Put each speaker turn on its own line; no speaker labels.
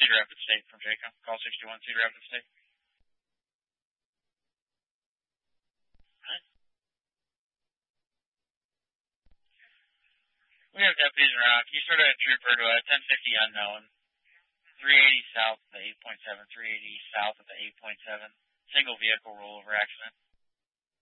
Cedar Rapids State from Jacob. Call 61 Cedar Rapids State. We have deputies around. Can you sort of a trooper to a 1050 unknown? 380 south of the 8.7, 380 south of the 8.7. Single vehicle rollover accident.